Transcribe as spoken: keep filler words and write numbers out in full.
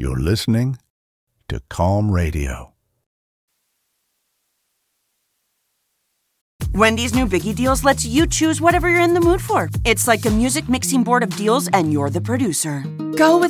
You're listening to Calm Radio. Wendy's new Biggie Deals lets you choose whatever you're in the mood for. It's like a music mixing board of deals, and you're the producer. Go with